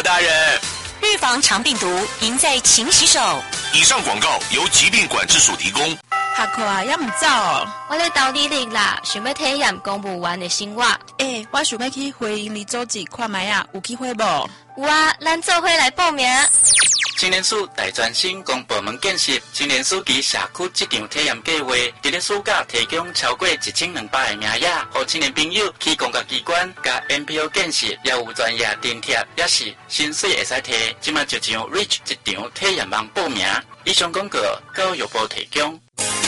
大人。 预防肠病毒，赢在勤洗手。 以上广告由疾病管制署提供。 下课啊，也唔走哦。 我咧投履历啦，想要体验公务员的生活。 我想要去回营里组织看卖啊，有机会无？ 有啊，咱做伙来报名。 青年署大专生公部门建设青年署及社区职场体验计划，伫咧暑假提供超过1200个名额，予青年朋友去公家机关、甲 NPO 建设，也有专业津贴，也是薪水会使提。即马就上 Reach 职场体验网报名。以上广告教育部提供。